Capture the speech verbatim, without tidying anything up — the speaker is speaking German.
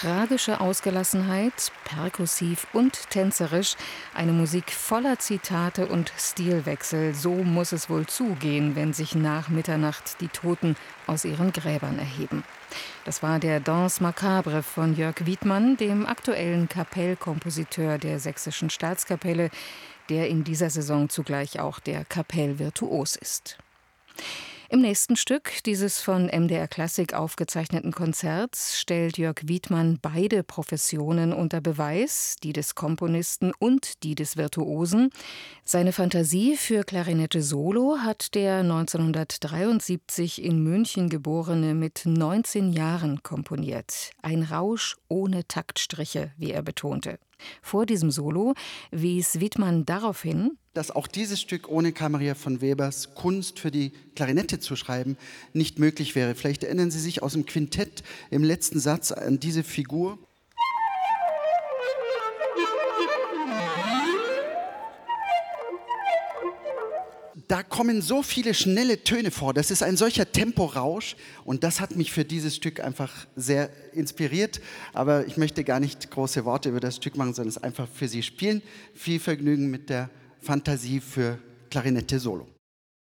tragische Ausgelassenheit, perkussiv und tänzerisch, eine Musik voller Zitate und Stilwechsel. So muss es wohl zugehen, wenn sich nach Mitternacht die Toten aus ihren Gräbern erheben. Das war der Danse Macabre von Jörg Wiedmann, dem aktuellen Kapellkompositeur der Sächsischen Staatskapelle, der in dieser Saison zugleich auch der Kapellvirtuos ist. Im nächsten Stück dieses von M D R Klassik aufgezeichneten Konzerts stellt Jörg Wiedmann beide Professionen unter Beweis, die des Komponisten und die des Virtuosen. Seine Fantasie für Klarinette Solo hat der neunzehnhundertdreiundsiebzig in München geborene mit neunzehn Jahren komponiert. Ein Rausch ohne Taktstriche, wie er betonte. Vor diesem Solo wies Wiedmann darauf hin, dass auch dieses Stück ohne Karl Maria von Webers Kunst für die Klarinette zu schreiben nicht möglich wäre. Vielleicht erinnern Sie sich aus dem Quintett im letzten Satz an diese Figur. Da kommen so viele schnelle Töne vor, das ist ein solcher Temporausch und das hat mich für dieses Stück einfach sehr inspiriert. Aber ich möchte gar nicht große Worte über das Stück machen, sondern es einfach für Sie spielen. Viel Vergnügen mit der Fantasie für Klarinette Solo.